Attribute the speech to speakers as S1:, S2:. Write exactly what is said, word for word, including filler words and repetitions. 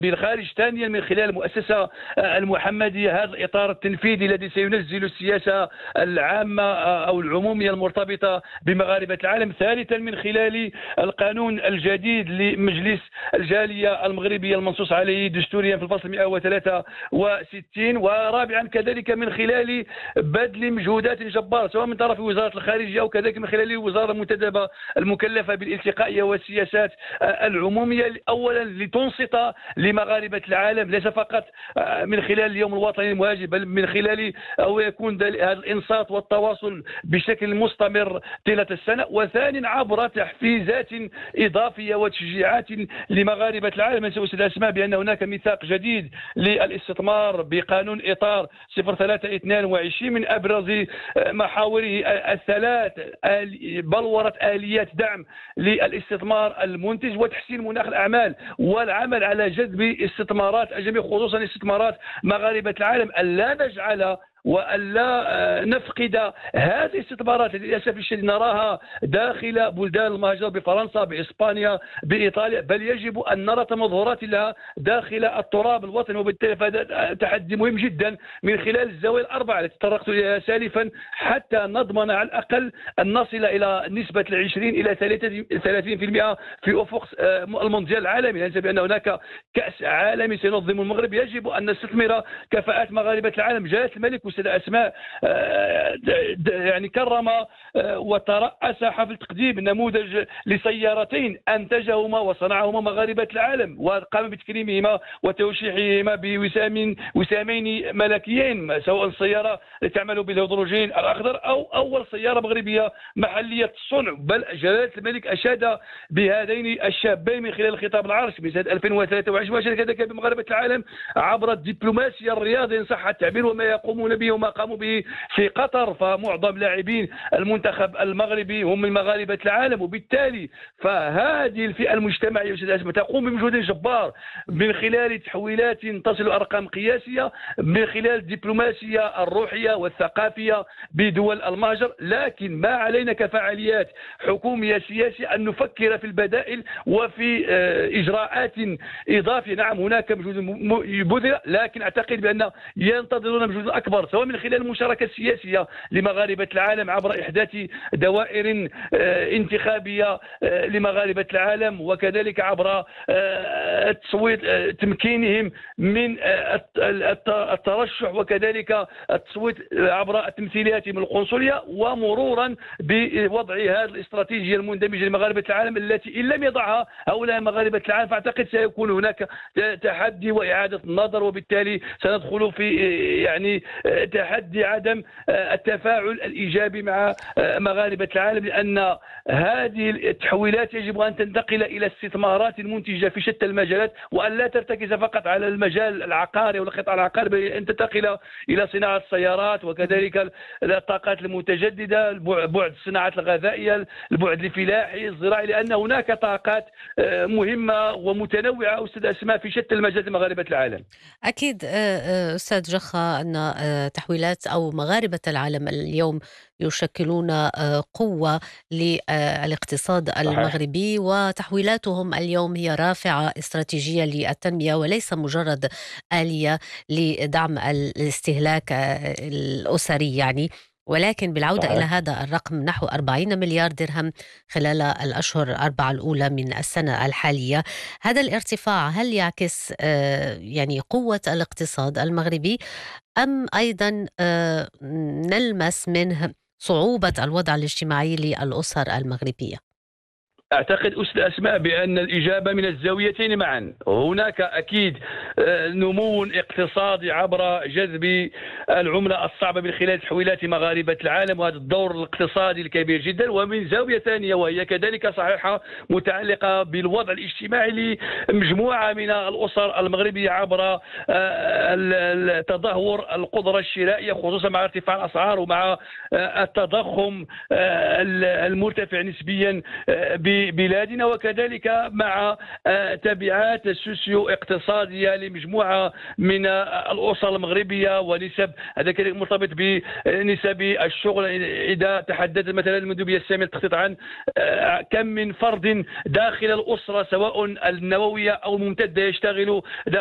S1: بالخارج. ثانيا من خلال المؤسسة المحمدية هذا الإطار التنفيذي الذي سينزل السياسة العامة أو العمومية المرتبطة بمغاربة العالم. ثالثا من خلال القانون الجديد لمجلس الجالية المغربية المنصوص عليه دستوريا في الفصل مئة وثلاثة وستين. ورابعا كذلك من خلال بذل مجهودات جبارة سواء من طرف وزارة الخارجية أو كذلك من خلال الوزارة المنتدبة المكلفة بالالتقائية والسياسات العمومية، أولا لتنصت لمغاربة العالم ليس فقط من خلال اليوم الوطني المهاجر بل من خلال أو يكون هذا الإنصات والتواصل بشكل مستمر طيلة السنة. وثانيا عبر تحفيزات إضافية وتشجيعات لمغاربة العالم. أستاذ أسماء بأن هناك ميثاق جديد للاستثمار بقانون إطار صفر ثلاثة اثنين وعشرين من أبرز محاوره الثلاث بلورة آليات دعم للاستثمار المنتج وتحسين مناخ الأعمال والعمل على جذب استثمارات أجنبية خصوصا استثمارات مغاربة العالم. ألا نجعل وألا نفقد هذه الاستثمارات التي للأسف الشديد نراها داخل بلدان المهاجرة بفرنسا بإسبانيا بإيطاليا، بل يجب أن نرى تمظهرات لها داخل التراب الوطني. وبالتالي فهذا تحدي مهم جدا من خلال الزوايا الأربعة التي تطرقت إليها سالفا حتى نضمن على الأقل أن نصل إلى نسبة العشرين إلى ثلاثين بالمئة في أفق المونديال العالمي. لأن بأن هناك كأس عالمي سينظم المغرب يجب أن نستثمر كفاءات مغاربة العالم. جلالة الملك أستاذ أسماء يعني كرم وترأس حفل تقديم نموذج لسيارتين أنتجهما وصنعهما مغاربة العالم وقام بتكريمهما وتوشيحهما بوسام وسامين ملكيين، سواء السيارة التي تعمل بالهيدروجين الأخضر أو أول سيارة مغربية محلية الصنع. بل جلالة الملك أشاد بهذين الشابين من خلال الخطاب العرش من سنة ألفين وثلاثة وعشرين وأشاد كذلك بمغاربة العالم عبر الدبلوماسية الرياضية إن صح التعبير وما يقومون به وما قاموا به في قطر. فمعظم لاعبين المنتخب المغربي هم من مغاربة العالم، وبالتالي فهذه الفئة المجتمعية تقوم بمجهود جبار من خلال تحويلات تصل أرقام قياسية من خلال الدبلوماسية الروحية والثقافية بدول المهجر. لكن ما علينا كفعاليات حكومية سياسية أن نفكر في البدائل وفي إجراءات إضافية. نعم هناك مجهود بذل، لكن أعتقد بأن ينتظرون مجهود أكبر سواء من خلال المشاركة السياسية لمغاربة العالم عبر إحداث دوائر انتخابية لمغاربة العالم وكذلك عبر التصويت تمكينهم من الترشح وكذلك التصويت عبر تمثيلياتهم القنصلية، ومرورا بوضع هذه الاستراتيجية المندمجة لمغاربة العالم التي إن لم يضعها هؤلاء مغاربة العالم فأعتقد سيكون هناك تحدي وإعادة النظر، وبالتالي سندخل في يعني تحدي عدم التفاعل الإيجابي مع مغاربة العالم. لأن هذه التحويلات يجب أن تنتقل إلى استثمارات منتجة في شتى المجالات وأن لا ترتكز فقط على المجال العقاري والقطاع العقاري، بل أن تنتقل إلى صناعة السيارات وكذلك الطاقات المتجددة، بعد الصناعات الغذائية، البعد الفلاحي الزراعي، لأن هناك طاقات مهمة ومتنوعة أستاذ أسماء في شتى المجالات لمغاربة العالم.
S2: أكيد أستاذ جخا أن تحويلات أو مغاربة العالم اليوم يشكلون قوة للاقتصاد المغربي، وتحويلاتهم اليوم هي رافعة استراتيجية للتنمية وليس مجرد آلية لدعم الاستهلاك الأسري يعني. ولكن بالعودة إلى هذا الرقم نحو أربعين مليار درهم خلال الأشهر الأربعة الأولى من السنة الحالية، هذا الارتفاع هل يعكس يعني قوة الاقتصاد المغربي أم أيضا نلمس منه صعوبة الوضع الاجتماعي للأسر المغربية؟
S1: أعتقد أستاذ أسماء بأن الإجابة من الزاويتين معا. هناك أكيد نمو اقتصادي عبر جذب العملة الصعبة من خلال تحويلات مغاربة العالم وهذا الدور الاقتصادي الكبير جدا، ومن زاوية ثانية وهي كذلك صحيحة متعلقة بالوضع الاجتماعي لمجموعة من الأسر المغربية عبر تدهور القدرة الشرائية خصوصا مع ارتفاع الأسعار ومع التضخم المرتفع نسبيا ببلادنا، وكذلك مع تبعات السوسيو اقتصادية لمجموعة من الأسر المغربية ونسب، هذا كذلك مرتبط بنسب الشغل. إذا تحدث مثلا المندوبية السامية للتخطيط عن كم من فرد داخل الأسرة سواء النووية أو الممتدة يشتغل